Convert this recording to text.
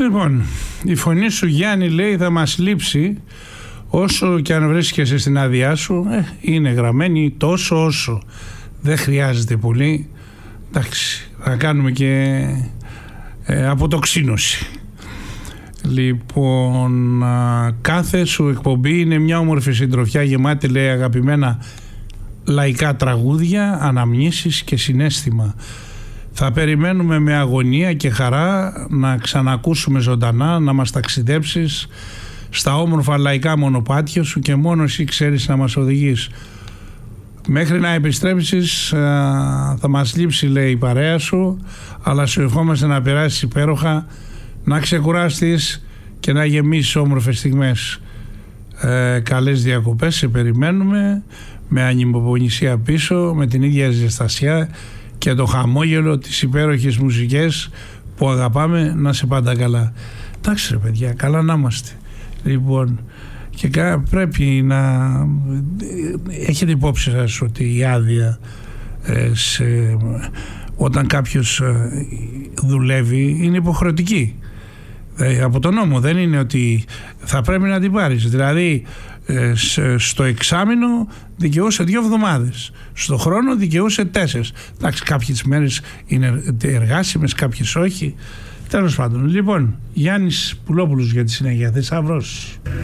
Λοιπόν, η φωνή σου, Γιάννη, λέει, θα μας λείψει όσο και αν βρίσκεσαι στην άδειά σου. Είναι γραμμένη τόσο όσο. Δεν χρειάζεται πολύ. Εντάξει, θα κάνουμε και αποτοξίνωση. Λοιπόν, κάθε σου εκπομπή είναι μια όμορφη συντροφιά γεμάτη, λέει, αγαπημένα λαϊκά τραγούδια, αναμνήσεις και συναίσθημα. Θα περιμένουμε με αγωνία και χαρά να ξανακούσουμε ζωντανά, να μας ταξιδέψεις στα όμορφα λαϊκά μονοπάτια σου και μόνο εσύ ξέρεις να μας οδηγείς. Μέχρι να επιστρέψεις θα μας λείψει, λέει, η παρέα σου, αλλά σου ευχόμαστε να περάσεις υπέροχα, να ξεκουράστεις και να γεμίσεις όμορφες στιγμές. Καλές διακοπές, σε περιμένουμε με ανυπομονησία πίσω, με την ίδια ζεστασιά και το χαμόγελο, τις υπέροχες μουσικές που αγαπάμε. Να σε πάντα καλά. Εντάξει ρε παιδιά, καλά να είμαστε. Λοιπόν, και πρέπει να έχετε υπόψη σας ότι η άδεια όταν κάποιος δουλεύει είναι υποχρεωτική από τον νόμο. Δεν είναι ότι θα πρέπει να την πάρεις. Δηλαδή στο εξάμηνο δικαιούσε 2 εβδομάδες, στο χρόνο δικαιούσε 4. Εντάξει, κάποιες μέρες είναι εργάσιμες, κάποιες όχι. Τέλος πάντων. Λοιπόν, Γιάννης Πουλόπουλος για τη συνέχεια. Θησαυρός.